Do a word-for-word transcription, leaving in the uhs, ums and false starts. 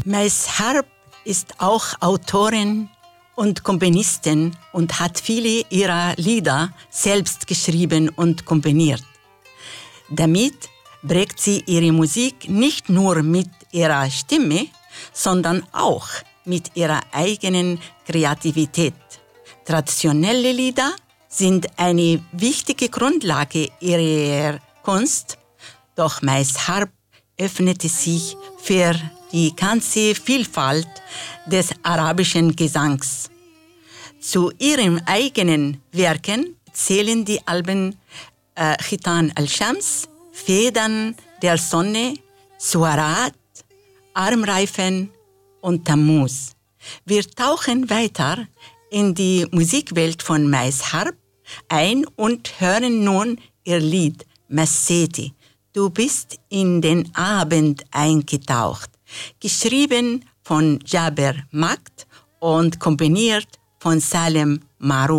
Mais Harb ist auch Autorin und Komponistin und hat viele ihrer Lieder selbst geschrieben und komponiert. Damit prägt sie ihre Musik nicht nur mit ihrer Stimme, sondern auch mit ihrer eigenen Kreativität. Traditionelle Lieder sind eine wichtige Grundlage ihrer Kunst, doch Mais Harb öffnete sich für die ganze Vielfalt des arabischen Gesangs. Zu ihren eigenen Werken zählen die Alben äh, Khitan al-Shams, Federn der Sonne, Suarat, Armreifen und Tammuz. Wir tauchen weiter in die Musikwelt von Mais Harb ein und hören nun ihr Lied Masseti. Du bist in den Abend eingetaucht, geschrieben von Jaber Makt und komponiert von Salem Marou.